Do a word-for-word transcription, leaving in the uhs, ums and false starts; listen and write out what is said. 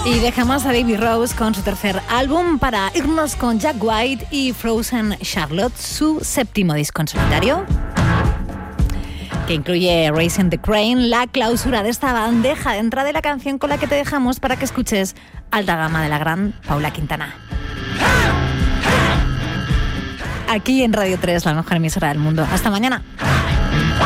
Y dejamos a Baby Rose con su tercer álbum para irnos con Jack White y Frozen Charlotte, su séptimo disco en solitario, que incluye Raising the Crane, la clausura de esta bandeja de entrada de la canción con la que te dejamos para que escuches Alta Gama de la gran Paula Quintana. Aquí en Radio tres, la mejor emisora del mundo. Hasta mañana.